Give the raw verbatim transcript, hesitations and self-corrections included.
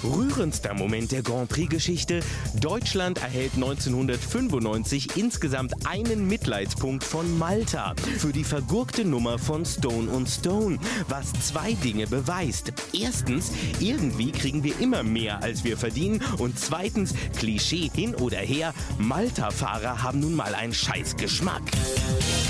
Rührendster Moment der Grand Prix-Geschichte. Deutschland erhält neunzehnhundertfünfundneunzig insgesamt einen Mitleidspunkt von Malta für die vergurkte Nummer von Stone und Stone, was zwei Dinge beweist. Erstens, irgendwie kriegen wir immer mehr, als wir verdienen. Und zweitens, Klischee hin oder her, Malta-Fahrer haben nun mal einen Scheißgeschmack.